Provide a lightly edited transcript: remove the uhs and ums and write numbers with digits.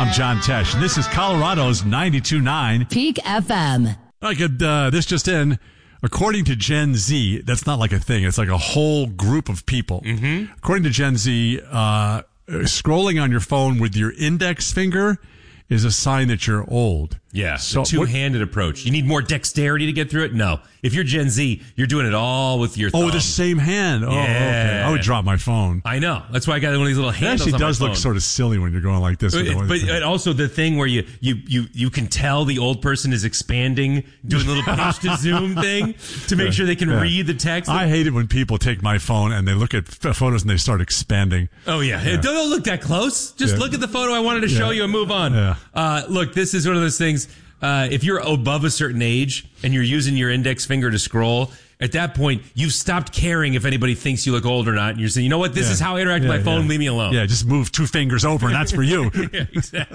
I'm John Tesh, and this is Colorado's 92.9 Peak FM. I could, this just in. According to Gen Z, that's not like a thing. It's like a whole group of people. Mm-hmm. According to Gen Z, scrolling on your phone with your index finger is a sign that you're old. Yeah, so the two-handed approach. You need more dexterity to get through it? No. If you're Gen Z, you're doing it all with your thumb. Oh, with the same hand. Oh, yeah. Okay. I would drop my phone. I know. That's why I got one of these little handles on my phone. It actually does look sort of silly when you're going like this. But also the thing where you can tell the old person is expanding, doing a little pinch to zoom thing to make sure they can read the text. I hate it when people take my phone and they look at photos and they start expanding. Oh, yeah. Don't look that close. Just look at the photo I wanted to show you and move on. Yeah. Look, this is one of those things. If you're above a certain age and you're using your index finger to scroll, at that point, you've stopped caring if anybody thinks you look old or not. And you're saying, you know what? This is how I interact with my phone. Leave me alone. Yeah, just move 2 fingers over and that's for you. Yeah, exactly.